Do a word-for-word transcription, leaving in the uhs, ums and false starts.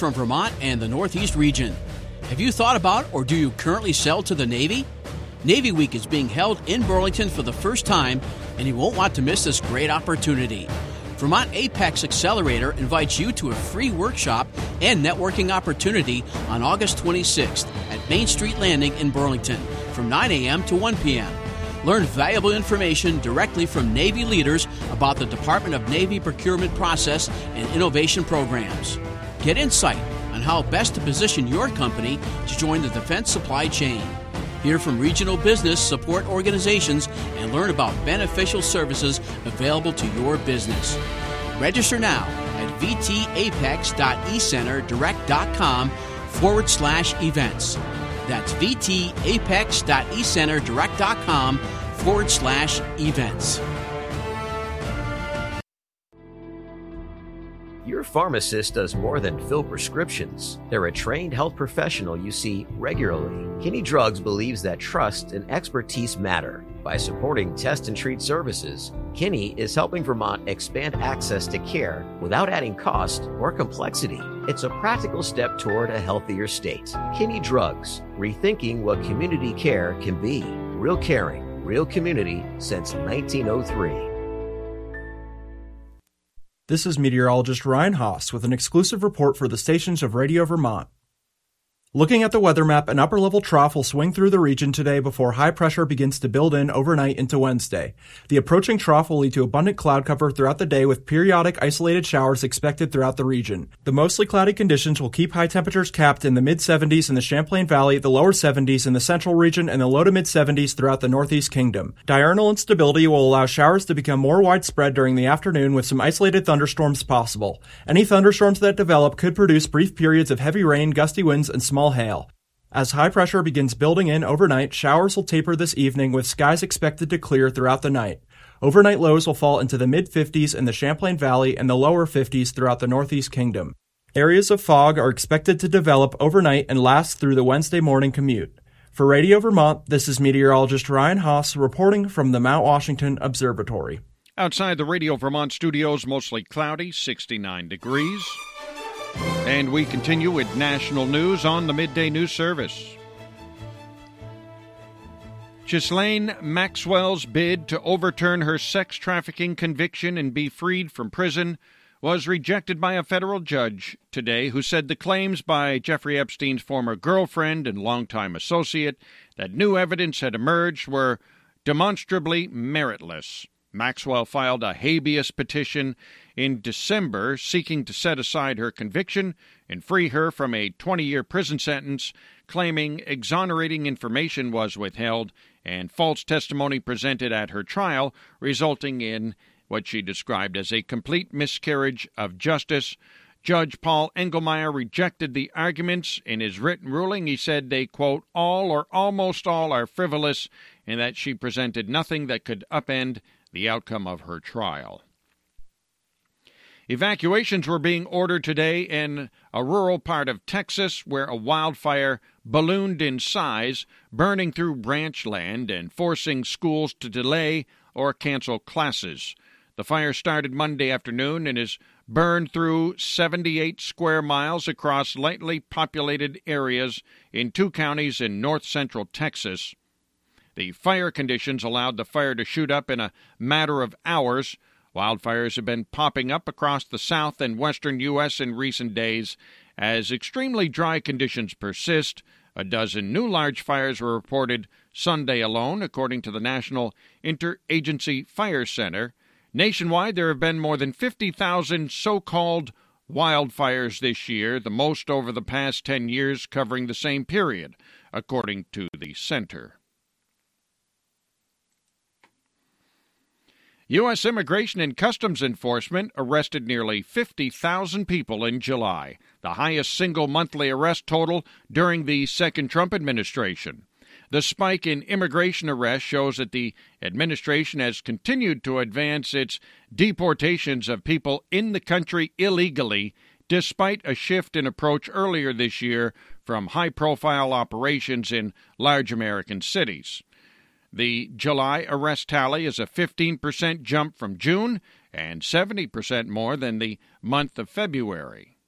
from Vermont and the Northeast region. Have you thought about or do you currently sell to the Navy? Navy Week is being held in Burlington for the first time, and you won't want to miss this great opportunity. Vermont Apex Accelerator invites you to a free workshop and networking opportunity on August twenty-sixth at Main Street Landing in Burlington from nine a.m. to one p.m. Learn valuable information directly from Navy leaders about the Department of Navy procurement process and innovation programs. Get insight on how best to position your company to join the defense supply chain. Hear from regional business support organizations and learn about beneficial services available to your business. Register now at vtapex.ecenterdirect.com forward slash events. That's vtapex.ecenterdirect.com forward slash events. Your pharmacist does more than fill prescriptions. They're a trained health professional you see regularly. Kinney Drugs believes that trust and expertise matter. By supporting test and treat services, Kinney is helping Vermont expand access to care without adding cost or complexity. It's a practical step toward a healthier state. Kinney Drugs, rethinking what community care can be. Real caring, real community since nineteen oh three. This is meteorologist Ryan Haas with an exclusive report for the stations of Radio Vermont. Looking at the weather map, an upper-level trough will swing through the region today before high pressure begins to build in overnight into Wednesday. The approaching trough will lead to abundant cloud cover throughout the day with periodic isolated showers expected throughout the region. The mostly cloudy conditions will keep high temperatures capped in the mid-seventies in the Champlain Valley, the lower seventies in the central region, and the low to mid-seventies throughout the Northeast Kingdom. Diurnal instability will allow showers to become more widespread during the afternoon with some isolated thunderstorms possible. Any thunderstorms that develop could produce brief periods of heavy rain, gusty winds, and small hail. As high pressure begins building in overnight, showers will taper this evening with skies expected to clear throughout the night. Overnight lows will fall into the mid-fifties in the Champlain Valley and the lower fifties throughout the Northeast Kingdom. Areas of fog are expected to develop overnight and last through the Wednesday morning commute. For Radio Vermont, this is meteorologist Ryan Haas reporting from the Mount Washington Observatory. Outside the Radio Vermont studios, mostly cloudy, sixty-nine degrees. And we continue with national news on the Midday News Service. Ghislaine Maxwell's bid to overturn her sex trafficking conviction and be freed from prison was rejected by a federal judge today who said the claims by Jeffrey Epstein's former girlfriend and longtime associate that new evidence had emerged were demonstrably meritless. Maxwell filed a habeas petition in December seeking to set aside her conviction and free her from a twenty-year prison sentence, claiming exonerating information was withheld and false testimony presented at her trial, resulting in what she described as a complete miscarriage of justice. Judge Paul Engelmeyer rejected the arguments. In his written ruling, he said they, quote, all or almost all are frivolous and that she presented nothing that could upend the outcome of her trial. Evacuations were being ordered today in a rural part of Texas where a wildfire ballooned in size, burning through ranch land and forcing schools to delay or cancel classes. The fire started Monday afternoon and has burned through seventy-eight square miles across lightly populated areas in two counties in north-central Texas. The fire conditions allowed the fire to shoot up in a matter of hours. Wildfires have been popping up across the south and western U S in recent days as extremely dry conditions persist. A dozen new large fires were reported Sunday alone, according to the National Interagency Fire Center. Nationwide, there have been more than fifty thousand so-called wildfires this year, the most over the past ten years covering the same period, according to the center. U S Immigration and Customs Enforcement arrested nearly fifty thousand people in July, the highest single monthly arrest total during the second Trump administration. The spike in immigration arrests shows that the administration has continued to advance its deportations of people in the country illegally, despite a shift in approach earlier this year from high-profile operations in large American cities. The July arrest tally is a fifteen percent jump from June and seventy percent more than the month of February.